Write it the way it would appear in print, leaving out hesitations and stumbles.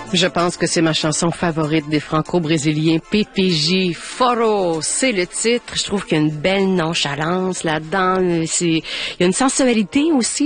Je pense que c'est ma chanson favorite des Franco-Brésiliens, PPJ. Foro, c'est le titre. Je trouve qu'il y a une belle nonchalance là-dedans. Il y a une sensualité aussi.